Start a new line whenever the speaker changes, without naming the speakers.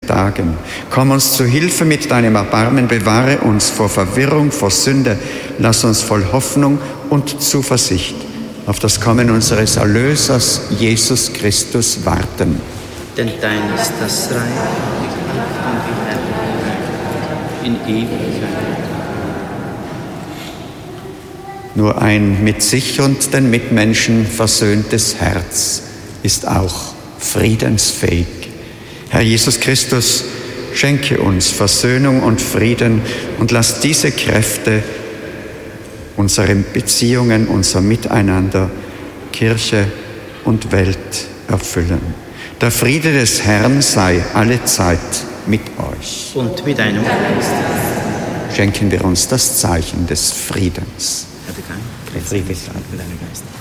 Tagen. Komm uns zu Hilfe mit deinem Erbarmen, bewahre uns vor Verwirrung, vor Sünde. Lass uns voll Hoffnung und Zuversicht auf das Kommen unseres Erlösers, Jesus Christus, warten.
Denn dein ist das Reich, die Kraft und die Herrlichkeit in Ewigkeit.
Nur ein mit sich und den Mitmenschen versöhntes Herz ist auch friedensfähig. Herr Jesus Christus, schenke uns Versöhnung und Frieden und lass diese Kräfte unsere Beziehungen, unser Miteinander, Kirche und Welt erfüllen. Der Friede des Herrn sei allezeit mit euch.
Und mit deinem Geist.
Schenken wir uns das Zeichen des Friedens.
Der Friede sei mit deinem Geist.